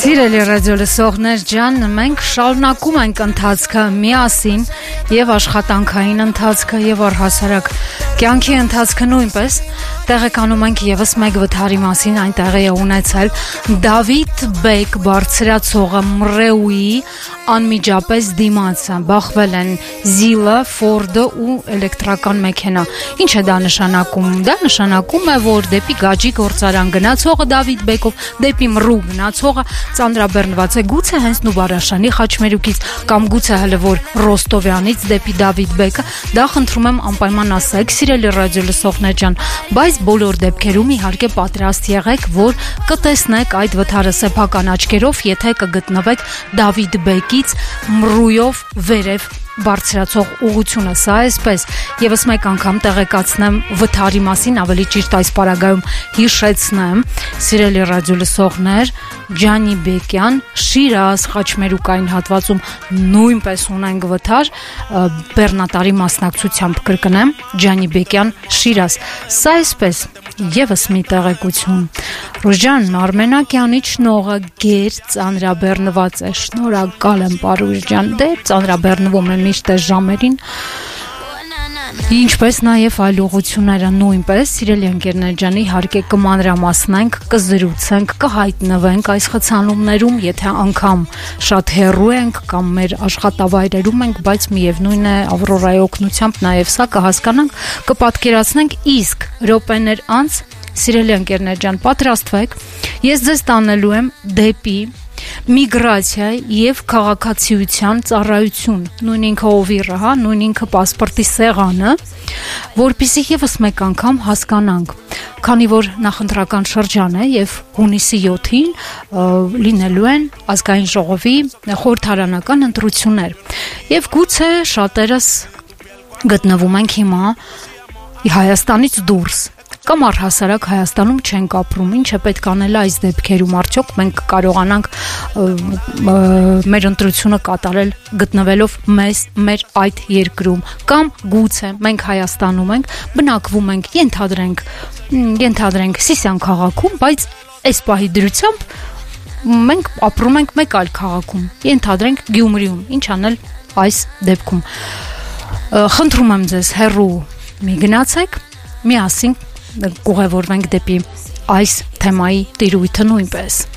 Սիրելի ռադիոլսողներ ջան, մենք շարունակում ենք ընթացքը միասին եւ աշխատանքային ընթացքը եւ առհասարակ կյանքի ընթացքը նույնպես տեղեկանում ենք եւս մեկ վթարի մասին, այն տեղի է ունեցել Դավիթ Բեկ բարձրացողը Մռեուի անմիջապես դիմացը, բախվել են Զիլը, Ֆորդը ու էլեկտրական մեքենա։ Ինչ է դա նշանակում։ Դա նշանակում է, որ դեպի Գաջի գործարան գնացողը Դավիթ Բեկով, դեպի Մռու գնացողը ծանրաբեռնված է գուցե հենց Նուբարաշանի Խաչմերուկից կամ գուցե հələ որ Ռոստովյանից դեպի Դավիթ Բեկը, դա խնդրում եմ անպայման ասեք, սիրելի ռադիոլսողներ ջան, բայց բոլոր դեպքերում իհարկե պատրաստ եղեք, որ կտեսնեք այդ վթարը սեփական աչքերով, եթե կգտնվեք Դավիթ Բեկից Մռույով վերև բարձրացող ուղությունը, սա այսպես եւս մեկ անգամ տեղեկացնեմ վթարի մասին, ավելի ճիշտ այս պարագայում հիշեցնեմ, սիրելի ռադիոլսողներ, Ջանիբեկյան, Շիրազ Խաչմերուկային հատվածում նույնպես ունենք վթար, բեռնատարի մասնակցությամբ կրկնեմ, Ջանիբեկյան, Շիրազ, սա այսպես եւս մի տեղեկություն, Ռուժան Արմենակյանի շնորհը գեր ծանրաբեռնված է, շնորհակալ եմ պարուր ջան, դե ծանրաբեռնվում է միշտ այս ժամերին, ինչպես նաև այլ ուղղությունները նույնպես, սիրելի ընկերներ ջան, իհարկե կմանրամասնենք, կզրուցենք, կհայտնվենք այս խցանումներում, եթե անգամ շատ հեռու ենք կամ մեր աշխատավայրերում ենք, բայց միևնույն է Ավրորայի օգնությամբ նաև սա կհասկանանք, կպատկերացնենք, իսկ րոպեներ անց, սիրելի ընկերներ ջան, պատրաստվեք, ես ձեզ տանելու եմ դեպի միգրացիա եւ քաղաքացիության ծառայություն, նույն ինքը օվիրը, հա, նույն ինքը պասպորտի սեղանը, որպեսզի եւս մեկ անգամ հասկանանք, քանի որ նախընտրական շրջան է եւ հունիսի 7-ին լինելու են ազգային ժողովի խորհրդարանական ընտրություններ եւ գուցե շատերս գտնվում ենք հիմա Հայաստանից դուրս կամ առհասարակ Հայաստանում չենք ապրում, ինչ է պետք անել այս դեպքերում, արդյոք մենք կարողանանք մեր ընտրությունը կատարել գտնվելով մեր այդ երկրում, կամ գուցե մենք Հայաստանում ենք, բնակվում ենք, ենթադրենք Սիսիան քաղաքում, բայց այս պահի դրությամբ մենք ապրում ենք մեկ այլ քաղաքում, ենթադրենք Գյումրիում, ինչ անել այս դեպքում։ Խնդրում եմ ձեզ հեռու մի գնացեք, միասին կուղևորվենք դեպի այս թեմայի տիրույթը նույնպես։